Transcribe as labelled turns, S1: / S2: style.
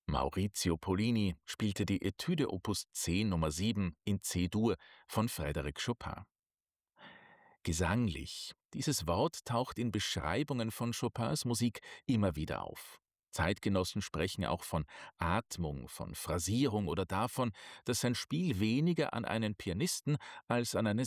S1: Maurizio Pollini spielte die Etüde Opus 10 Nummer 7 in C-Dur von Frédéric Chopin. Gesanglich. Dieses Wort taucht in Beschreibungen von Chopins Musik immer wieder auf. Zeitgenossen sprechen auch von Atmung, von Phrasierung oder davon, dass sein Spiel weniger an einen Pianisten als an eine